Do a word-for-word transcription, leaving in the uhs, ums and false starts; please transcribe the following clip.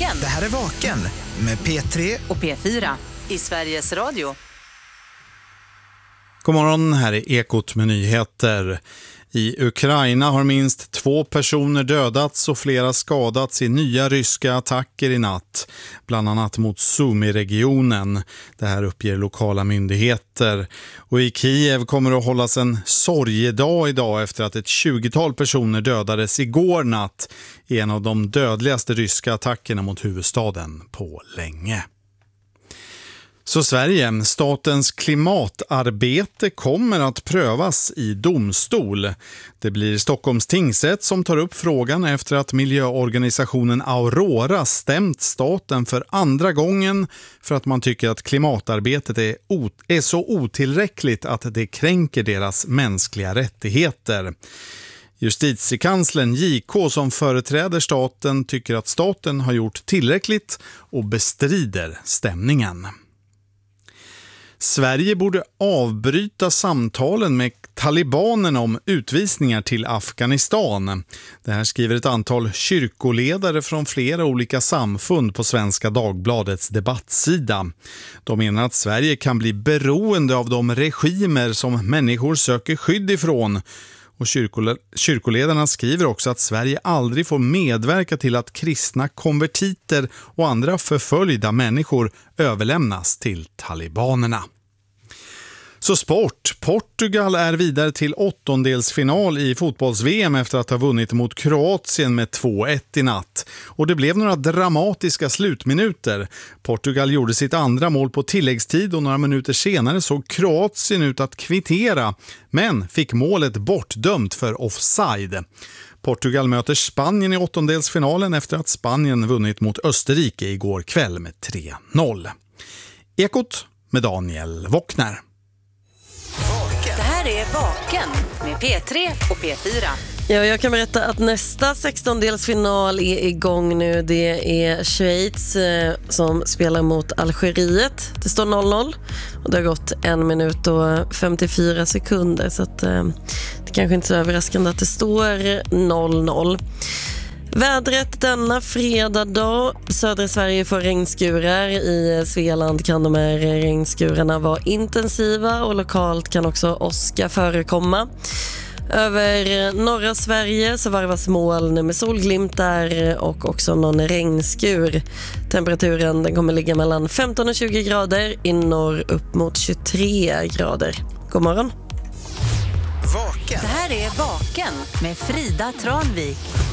Vaken. Det här är Vaken med P tre och P fyra i Sveriges Radio. God morgon, här är Ekot med nyheter. I Ukraina har minst två personer dödats och flera skadats i nya ryska attacker i natt, bland annat mot Sumy-regionen. Det här uppger lokala myndigheter. Och i Kiev kommer det att hållas en sorgedag idag efter att ett tjugotal personer dödades igår natt i en av de dödligaste ryska attackerna mot huvudstaden på länge. Så Sverige, statens klimatarbete kommer att prövas i domstol. Det blir Stockholms tingsrätt som tar upp frågan efter att miljöorganisationen Aurora stämt staten för andra gången för att man tycker att klimatarbetet är, ot- är så otillräckligt att det kränker deras mänskliga rättigheter. Justitiekanslern J K som företräder staten tycker att staten har gjort tillräckligt och bestrider stämningen. Sverige borde avbryta samtalen med talibanerna om utvisningar till Afghanistan. Det här skriver ett antal kyrkoledare från flera olika samfund på Svenska Dagbladets debattsida. De menar att Sverige kan bli beroende av de regimer som människor söker skydd ifrån. Och kyrkoledarna skriver också att Sverige aldrig får medverka till att kristna konvertiter och andra förföljda människor överlämnas till talibanerna. Så sport. Portugal är vidare till åttondelsfinal i fotbolls-V M efter att ha vunnit mot Kroatien med två ett i natt. Och det blev några dramatiska slutminuter. Portugal gjorde sitt andra mål på tilläggstid och några minuter senare såg Kroatien ut att kvittera, men fick målet bortdömt för offside. Portugal möter Spanien i åttondelsfinalen efter att Spanien vunnit mot Österrike igår kväll med tre noll. Ekot med Daniel Wockner. Det här är Vaken med P tre och P fyra. Ja, jag kan berätta att nästa sextondelsfinal är igång nu. Det är Schweiz eh, som spelar mot Algeriet. Det står noll noll och det har gått en minut och femtiofyra sekunder. Så att, eh, det kanske inte är så överraskande att det står noll noll. Vädret denna fredag då. Södra Sverige får regnskurar. I Svealand kan de här regnskurarna vara intensiva och lokalt kan också åska förekomma. Över norra Sverige så varvas moln med solglimtar och också någon regnskur. Temperaturen den kommer ligga mellan femton och tjugo grader, i norr upp mot tjugotre grader. God morgon. Vaken. Det här är Vaken med Frida Tranvik.